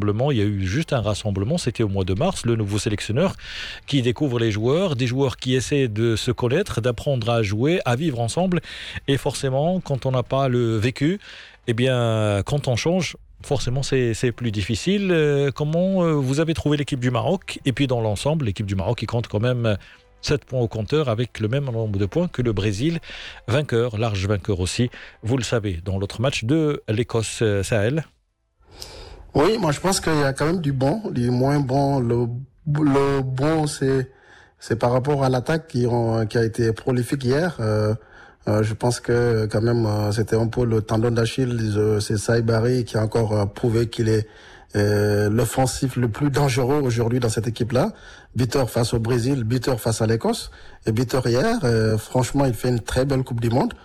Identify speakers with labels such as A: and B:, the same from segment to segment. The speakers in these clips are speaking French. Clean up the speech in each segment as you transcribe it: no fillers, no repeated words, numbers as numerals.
A: rassemblement. Il y a eu juste un rassemblement, c'était au mois de mars, le nouveau sélectionneur qui découvre les joueurs, des joueurs qui essaient de se connaître, d'apprendre à jouer, à vivre ensemble. Et forcément, quand on n'a pas le vécu, eh bien, quand on change, forcément, c'est plus difficile. Comment vous avez trouvé l'équipe du Maroc? Et puis dans l'ensemble, l'équipe du Maroc qui compte quand même 7 points au compteur avec le même nombre de points que le Brésil, vainqueur, large vainqueur aussi, vous le savez, dans l'autre match de l'Écosse. Sahel.
B: Oui, moi je pense qu'il y a quand même du bon, du moins bon. Le bon, c'est par rapport à l'attaque qui a été prolifique hier. Je pense que quand même c'était un peu le tendon d'Achille. C'est Saïbari qui a encore prouvé qu'il est l'offensif le plus dangereux aujourd'hui dans cette équipe-là. Buteur face au Brésil, buteur face à l'Écosse. Et buteur hier, franchement, il fait une très belle Coupe du Monde.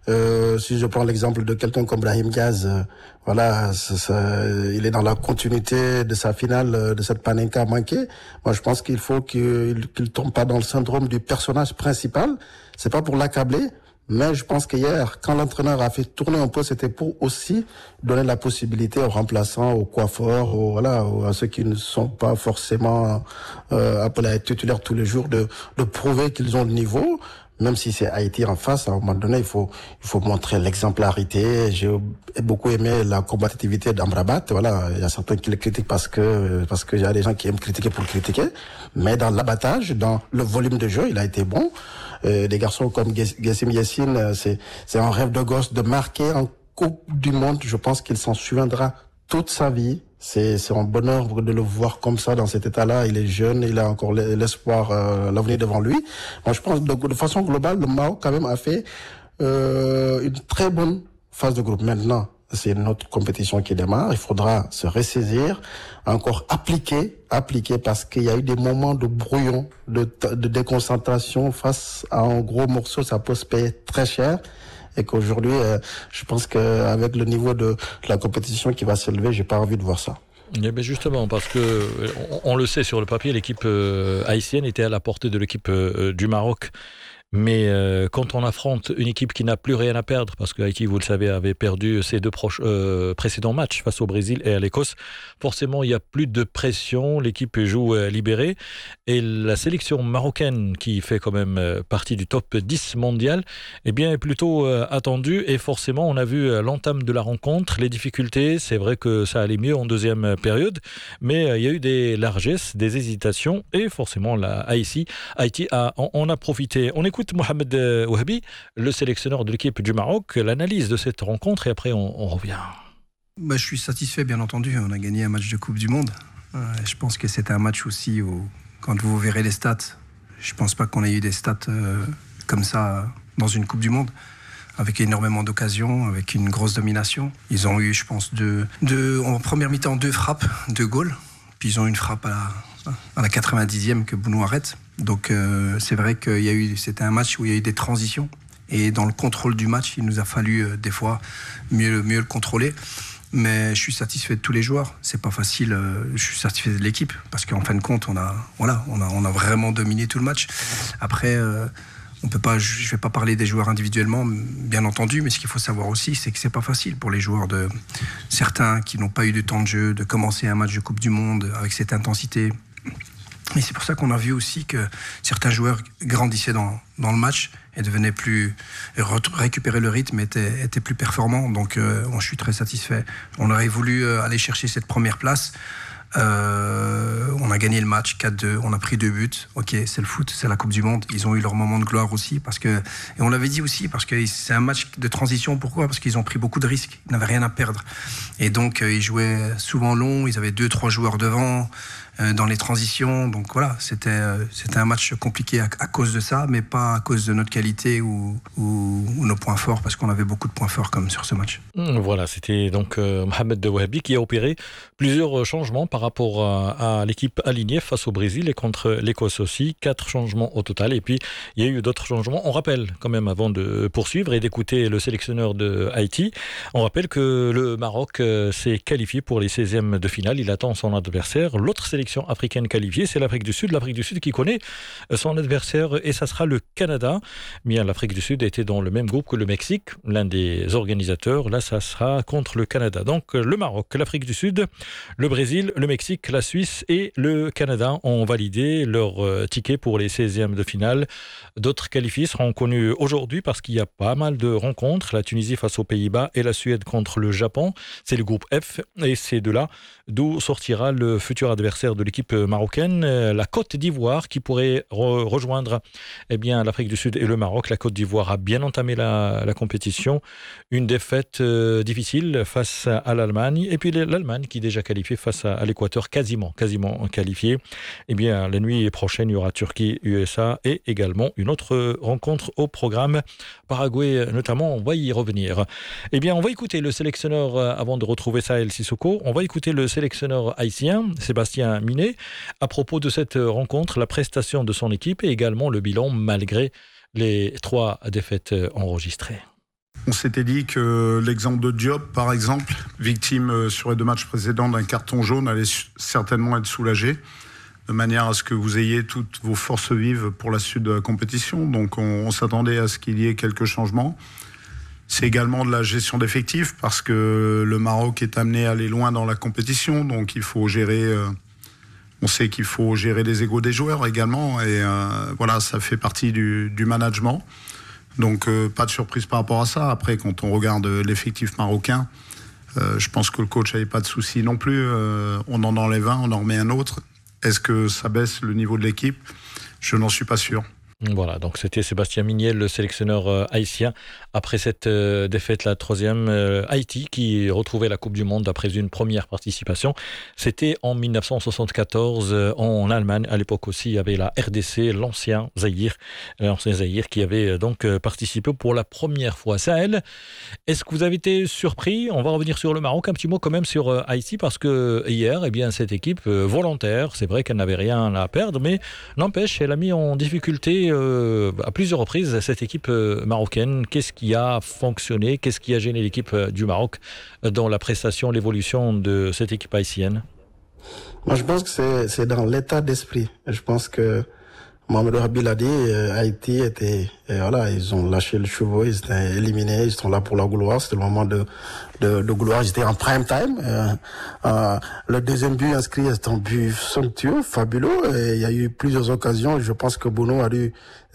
B: Si je prends l'exemple de quelqu'un comme Brahim Diaz, voilà, il est dans la continuité de sa finale, de cette Panenka manquée. Moi, je pense qu'il faut qu'il tombe pas dans le syndrome du personnage principal. C'est pas pour l'accabler, mais je pense qu'hier, quand l'entraîneur a fait tourner un peu, c'était pour aussi donner la possibilité aux remplaçants, aux coiffeurs, à ceux qui ne sont pas forcément appelés à être titulaires tous les jours, de prouver qu'ils ont le niveau. Même si c'est Haïti en face, à un moment donné, il faut montrer l'exemplarité. J'ai beaucoup aimé la combativité d'Amrabat. Voilà, il y a certains qui le critiquent parce que il y a des gens qui aiment critiquer pour critiquer. Mais dans l'abattage, dans le volume de jeu, il a été bon. Des garçons comme Gessim Yessine, c'est un rêve de gosse de marquer en Coupe du Monde. Je pense qu'il s'en souviendra toute sa vie. C'est un bonheur de le voir comme ça dans cet état-là. Il est jeune, il a encore l'espoir, l'avenir devant lui. Moi, je pense de façon globale, le Maroc quand même a fait une très bonne phase de groupe. Maintenant, c'est notre compétition qui démarre. Il faudra se ressaisir, encore appliquer parce qu'il y a eu des moments de brouillon, de déconcentration face à un gros morceau. Ça peut se payer très cher. Et qu'aujourd'hui, je pense qu'avec le niveau de la compétition qui va s'élever, j'ai pas envie de voir ça.
A: Eh bien justement, parce que on le sait sur le papier, l'équipe haïtienne était à la portée de l'équipe du Maroc. Mais quand on affronte une équipe qui n'a plus rien à perdre, parce que Haïti, vous le savez, avait perdu ses deux précédents matchs face au Brésil et à l'Écosse, forcément, il n'y a plus de pression, l'équipe joue libérée. Et la sélection marocaine, qui fait quand même partie du top 10 mondial, eh bien, est plutôt attendue. Et forcément, on a vu l'entame de la rencontre, les difficultés. C'est vrai que ça allait mieux en deuxième période, mais il y a eu des largesses, des hésitations. Et forcément, Haïti on a profité. On écoute Mohamed Ouhabi, le sélectionneur de l'équipe du Maroc, l'analyse de cette rencontre et après on revient.
C: Je suis satisfait, bien entendu. On a gagné un match de Coupe du Monde. Je pense que c'était un match aussi où, quand vous verrez les stats, je ne pense pas qu'on ait eu des stats comme ça dans une Coupe du Monde, avec énormément d'occasions, avec une grosse domination. Ils ont eu, je pense, en première mi-temps, 2 frappes, 2 goals. Puis ils ont eu une frappe à la 90e que Bounou arrête. Donc c'est vrai que c'était un match où il y a eu des transitions. Et dans le contrôle du match, il nous a fallu des fois mieux le contrôler. Mais je suis satisfait de tous les joueurs. C'est pas facile. Je suis satisfait de l'équipe parce qu'en fin de compte, on a vraiment dominé tout le match. Après, je vais pas parler des joueurs individuellement, bien entendu. Mais ce qu'il faut savoir aussi, c'est que c'est pas facile pour les joueurs certains qui n'ont pas eu de temps de jeu, de commencer un match de Coupe du Monde avec cette intensité. Et c'est pour ça qu'on a vu aussi que certains joueurs grandissaient dans le match et devenaient récupérer le rythme, étaient plus performants. Donc, je suis très satisfait. On aurait voulu aller chercher cette première place. On a gagné le match 4-2, on a pris 2 buts. Ok, c'est le foot, c'est la Coupe du Monde. Ils ont eu leur moment de gloire aussi et on l'avait dit aussi parce que c'est un match de transition. Pourquoi ? Parce qu'ils ont pris beaucoup de risques, ils n'avaient rien à perdre. Et donc ils jouaient souvent long, ils avaient 2-3 joueurs devant dans les transitions. Donc voilà, c'était un match compliqué à cause de ça, mais pas à cause de notre qualité ou nos points forts, parce qu'on avait beaucoup de points forts comme sur ce match.
A: Voilà, c'était donc Mohamed Ouhabi qui a opéré plusieurs changements par rapport à l'équipe alignée face au Brésil et contre l'Écosse aussi. 4 changements au total. Et puis, il y a eu d'autres changements. On rappelle quand même, avant de poursuivre et d'écouter le sélectionneur de Haïti, on rappelle que le Maroc s'est qualifié pour les 16e de finale. Il attend son adversaire, l'autre sélectionneur sélection africaine qualifiée, c'est l'Afrique du Sud. L'Afrique du Sud qui connaît son adversaire et ça sera le Canada. Bien, l'Afrique du Sud était dans le même groupe que le Mexique, l'un des organisateurs. Là, ça sera contre le Canada. Donc, le Maroc, l'Afrique du Sud, le Brésil, le Mexique, la Suisse et le Canada ont validé leur ticket pour les 16e de finale. D'autres qualifiés seront connus aujourd'hui parce qu'il y a pas mal de rencontres. La Tunisie face aux Pays-Bas et la Suède contre le Japon. C'est le groupe F et c'est de là d'où sortira le futur adversaire de l'équipe marocaine, la Côte d'Ivoire, qui pourrait rejoindre l'Afrique du Sud et le Maroc. La Côte d'Ivoire a bien entamé la compétition. Une défaite difficile face à l'Allemagne. Et puis l'Allemagne qui est déjà qualifiée face à l'Équateur, quasiment qualifiée. La nuit prochaine, il y aura Turquie-USA et également une autre rencontre au programme. Paraguay notamment, on va y revenir. On va écouter le sélectionneur, avant de retrouver Sahel Sissoko, on va écouter le sélectionneur haïtien, Sébastien Minet, à propos de cette rencontre, la prestation de son équipe et également le bilan malgré les 3 défaites enregistrées.
D: On s'était dit que l'exemple de Diop, par exemple, victime sur les 2 matchs précédents d'un carton jaune, allait certainement être soulagé, de manière à ce que vous ayez toutes vos forces vives pour la suite de la compétition. Donc on s'attendait à ce qu'il y ait quelques changements. C'est également de la gestion d'effectifs parce que le Maroc est amené à aller loin dans la compétition, donc il faut gérer. On sait qu'il faut gérer les égos des joueurs également, et ça fait partie du management. Donc pas de surprise par rapport à ça. Après, quand on regarde l'effectif marocain, je pense que le coach n'avait pas de soucis non plus. On en enlève un, on en remet un autre. Est-ce que ça baisse le niveau de l'équipe ? Je n'en suis pas sûr.
A: Voilà, donc c'était Sébastien Minet, le sélectionneur haïtien. Après cette défaite, la 3e, Haïti qui retrouvait la Coupe du Monde après une première participation. C'était en 1974 en Allemagne. À l'époque aussi, il y avait la RDC, l'ancien Zaïre qui avait donc participé pour la première fois. Sahel, est-ce que vous avez été surpris ? On va revenir sur le Maroc. Un petit mot quand même sur Haïti parce que hier, cette équipe volontaire, c'est vrai qu'elle n'avait rien à perdre, mais n'empêche, elle a mis en difficulté à plusieurs reprises cette équipe marocaine. Qu'est-ce qui a fonctionné ? Qu'est-ce qui a gêné l'équipe du Maroc dans la prestation, l'évolution de cette équipe haïtienne ?
B: Moi, je pense que c'est dans l'état d'esprit. Je pense que Mohamed Wahabi l'a dit, Haïti était, ils ont lâché le chevaux, ils étaient éliminés, ils sont là pour la gloire, c'était le moment de gloire, ils étaient en prime time. Le deuxième but inscrit, c'est un but somptueux, fabuleux, et il y a eu plusieurs occasions, je pense que Bono a dû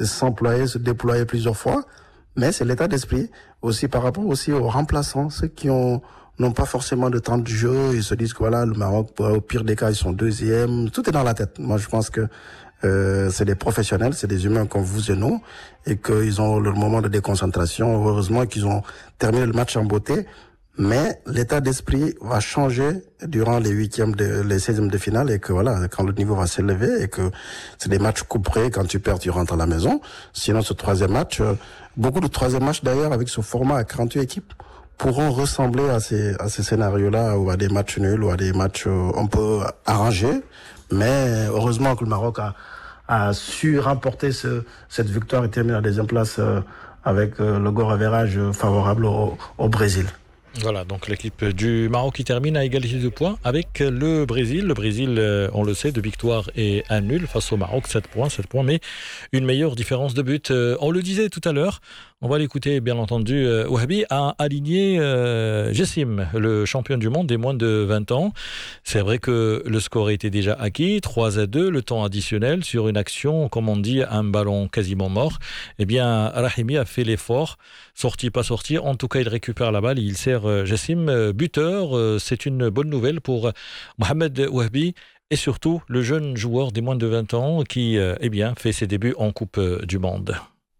B: se déployer plusieurs fois, mais c'est l'état d'esprit, aussi par rapport aussi aux remplaçants, ceux qui n'ont pas forcément de temps de jeu, ils se disent que le Maroc, au pire des cas, ils sont 2e, tout est dans la tête. Moi, je pense que c'est des professionnels, c'est des humains comme vous et nous, et qu'ils ont leur moment de déconcentration. Heureusement qu'ils ont terminé le match en beauté, mais l'état d'esprit va changer durant les 16e de finale, et que quand le niveau va s'élever, et que c'est des matchs couperés, quand tu perds, tu rentres à la maison. Sinon, ce 3e match, beaucoup de 3e matchs d'ailleurs, avec ce format à 48 équipes, pourront ressembler à ces scénarios-là, ou à des matchs nuls, ou à des matchs un peu arrangés. Mais heureusement que le Maroc a su remporter cette victoire et terminer à la 2e place avec le goal average favorable au Brésil.
A: Voilà, donc l'équipe du Maroc qui termine à égalité de points avec le Brésil. Le Brésil, on le sait, 2 victoires et 1 nul face au Maroc, 7 points, mais une meilleure différence de but. On le disait tout à l'heure, on va l'écouter bien entendu, Wahabi a aligné Jessim, le champion du monde des moins de 20 ans. C'est vrai que le score était déjà acquis, 3-2, le temps additionnel sur une action, comme on dit, un ballon quasiment mort. Rahimi a fait l'effort, sorti, pas sorti, en tout cas il récupère la balle, il sert Jessim buteur. C'est une bonne nouvelle pour Mohamed Wahabi et surtout le jeune joueur des moins de 20 ans qui fait ses débuts en Coupe du Monde.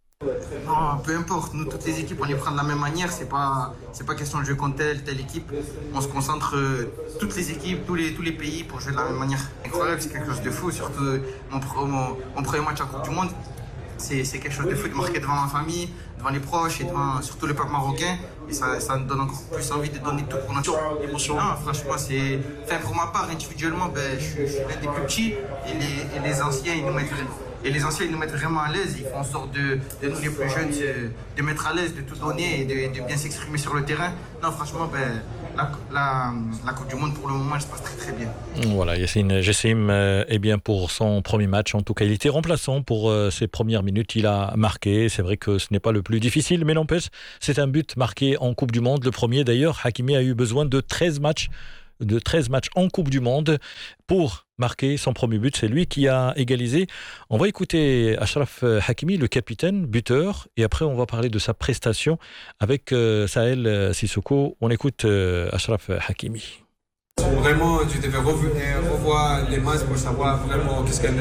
E: Non, peu importe, nous toutes les équipes on les prend de la même manière, c'est pas question de jouer contre telle équipe, on se concentre toutes les équipes, tous les pays pour jouer de la même manière. Incroyable, c'est quelque chose de fou, surtout mon premier match en Coupe du Monde, c'est quelque chose de fou de marquer devant ma famille, devant les proches et devant surtout le peuple marocain, et ça me donne encore plus envie de donner tout pour notre émotion. Non, franchement, pour ma part individuellement, je suis l'un des plus petits et les anciens ils nous mettent vraiment à l'aise, ils font en sorte de nous les plus jeunes de mettre à l'aise, de tout donner et de bien s'exprimer sur le terrain. Non, franchement, la Coupe du Monde, pour le moment, elle se passe très très bien.
A: Voilà, Yacine Jessim est bien pour son premier match. En tout cas, il était remplaçant pour ses premières minutes. Il a marqué. C'est vrai que ce n'est pas le plus difficile, mais n'empêche, c'est un but marqué en Coupe du Monde. Le premier, d'ailleurs, Hakimi a eu besoin de 13 matchs en Coupe du Monde pour marquer son premier but. C'est lui qui a égalisé. On va écouter Achraf Hakimi, le capitaine, buteur, et après on va parler de sa prestation avec Sahel Sissoko. On écoute Achraf Hakimi.
F: Vraiment, je devais revoir les matchs pour savoir vraiment qu'est-ce qu'elle